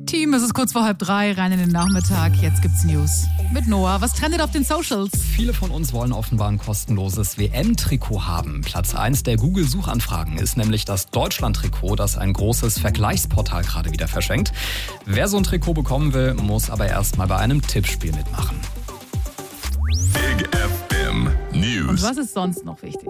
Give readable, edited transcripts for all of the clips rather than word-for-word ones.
Team, es ist kurz vor 2:30, rein in den Nachmittag. Jetzt gibt's News mit Noah. Was trendet auf den Socials? Viele von uns wollen offenbar ein kostenloses WM-Trikot haben. Platz 1 der Google-Suchanfragen ist nämlich das Deutschland-Trikot, das ein großes Vergleichsportal gerade wieder verschenkt. Wer so ein Trikot bekommen will, muss aber erst mal bei einem Tippspiel mitmachen. Big FM News. Und was ist sonst noch wichtig?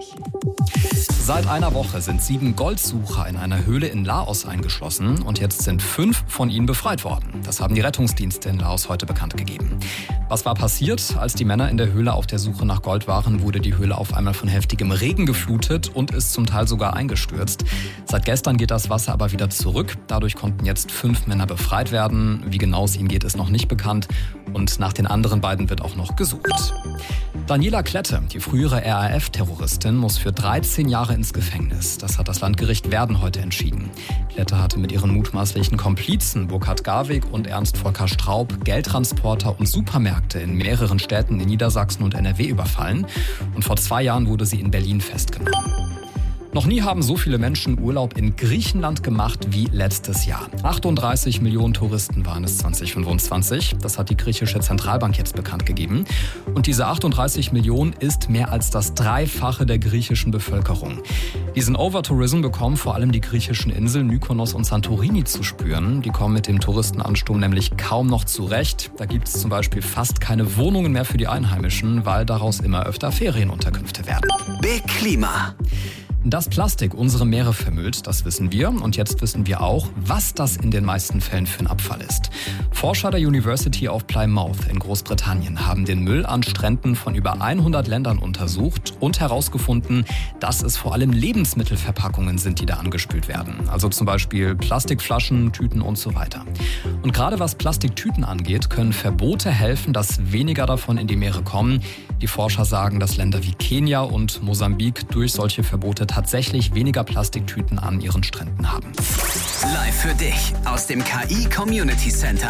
Seit einer Woche sind 7 Goldsucher in einer Höhle in Laos eingeschlossen und jetzt sind 5 von ihnen befreit worden. Das haben die Rettungsdienste in Laos heute bekannt gegeben. Was war passiert? Als die Männer in der Höhle auf der Suche nach Gold waren, wurde die Höhle auf einmal von heftigem Regen geflutet und ist zum Teil sogar eingestürzt. Seit gestern geht das Wasser aber wieder zurück. Dadurch konnten jetzt 5 Männer befreit werden. Wie genau es ihnen geht, ist noch nicht bekannt. Und nach den anderen beiden wird auch noch gesucht. Daniela Klette, die frühere RAF-Terroristin, muss für 13 Jahre ins Gefängnis. Das hat das Landgericht Werden heute entschieden. Klette hatte mit ihren mutmaßlichen Komplizen Burkhard Garwig und Ernst Volker Straub Geldtransporter und Supermärkte in mehreren Städten in Niedersachsen und NRW überfallen. Und vor 2 Jahren wurde sie in Berlin festgenommen. Noch nie haben so viele Menschen Urlaub in Griechenland gemacht wie letztes Jahr. 38 Millionen Touristen waren es 2025. Das hat die griechische Zentralbank jetzt bekannt gegeben. Und diese 38 Millionen ist mehr als das Dreifache der griechischen Bevölkerung. Diesen Overtourism bekommen vor allem die griechischen Inseln Mykonos und Santorini zu spüren. Die kommen mit dem Touristenansturm nämlich kaum noch zurecht. Da gibt es zum Beispiel fast keine Wohnungen mehr für die Einheimischen, weil daraus immer öfter Ferienunterkünfte werden. Big Klima. Dass Plastik unsere Meere vermüllt, das wissen wir. Und jetzt wissen wir auch, was das in den meisten Fällen für ein Abfall ist. Forscher der University of Plymouth in Großbritannien haben den Müll an Stränden von über 100 Ländern untersucht und herausgefunden, dass es vor allem Lebensmittelverpackungen sind, die da angespült werden. Also zum Beispiel Plastikflaschen, Tüten und so weiter. Und gerade was Plastiktüten angeht, können Verbote helfen, dass weniger davon in die Meere kommen. Die Forscher sagen, dass Länder wie Kenia und Mosambik durch solche Verbote tatsächlich weniger Plastiktüten an ihren Stränden haben. Live für dich aus dem KI Community Center.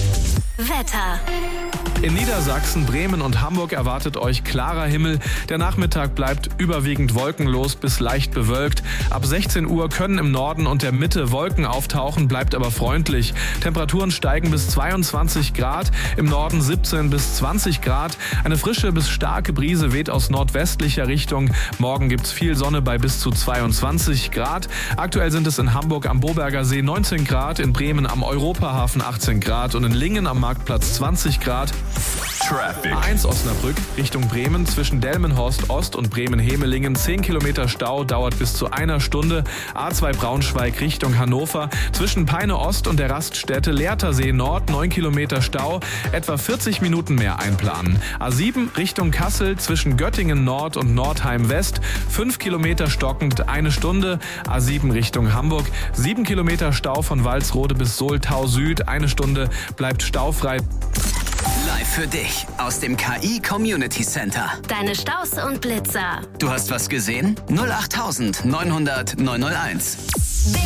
Wetter. In Niedersachsen, Bremen und Hamburg erwartet euch klarer Himmel. Der Nachmittag bleibt überwiegend wolkenlos bis leicht bewölkt. Ab 16 Uhr können im Norden und der Mitte Wolken auftauchen, bleibt aber freundlich. Temperaturen steigen bis 22 Grad, im Norden 17 bis 20 Grad. Eine frische bis starke Brise weht aus nordwestlicher Richtung. Morgen gibt's viel Sonne bei bis zu 22 Grad. Aktuell sind es in Hamburg am Boberger See 19 Grad, in Bremen am Europahafen 18 Grad und in Lingen am Marktplatz 20 Grad. Traffic. A1 Osnabrück Richtung Bremen zwischen Delmenhorst Ost und Bremen-Hemelingen 10 Kilometer Stau, dauert bis zu 1 Stunde. A2 Braunschweig Richtung Hannover zwischen Peine Ost und der Raststätte Lehrtersee Nord 9 Kilometer Stau, etwa 40 Minuten mehr einplanen. A7 Richtung Kassel zwischen Göttingen Nord und Nordheim West 5 Kilometer stockend, 1 Stunde. A7 Richtung Hamburg 7 Kilometer Stau von Walsrode bis Soltau Süd, 1 Stunde, bleibt staufrei. Live für dich aus dem KI Community Center. Deine Staus und Blitzer. Du hast was gesehen? 08900 901.